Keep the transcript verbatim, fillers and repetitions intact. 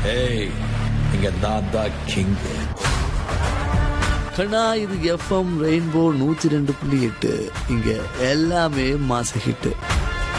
ஏய் இங்க நான் தான் கிங். கண்ணா இது எஃப்எம் ரெயின்போ நூத்தி ரெண்டு புள்ளி எட்டு. இங்க எல்லாமே மாச ஹிட்.